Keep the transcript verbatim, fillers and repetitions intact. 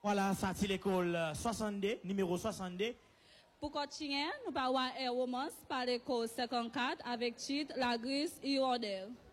Voilà, ça c'est l'école soixante-deux, numéro soixante-deux. Pour continuer, nous parlons Air Romance par l'école cinquante-quatre avec titre La Grise et Order.